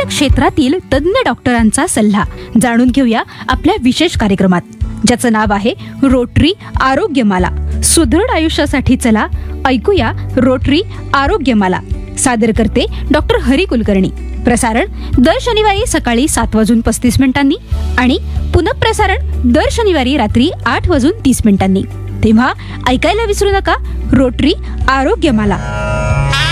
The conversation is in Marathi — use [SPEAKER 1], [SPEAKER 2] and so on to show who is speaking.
[SPEAKER 1] क्षेत्रातील तज्ज्ञ डॉक्टरांचा सल्ला जाणून घेऊया आपल्या विशेष कार्यक्रमात, ज्याचं नाव आहे रोटरी आरोग्यमाला. सुदृढ आयुष्यासाठी चला ऐकूया रोटरी आरोग्यमाला. सादर करते डॉक्टर हरी कुलकर्णी. प्रसारण दर शनिवारी सकाळी 7:35 आणि पुनःप्रसारण दर शनिवारी रात्री 8:30. तेव्हा ऐकायला विसरू नका रोटरी आरोग्यमाला.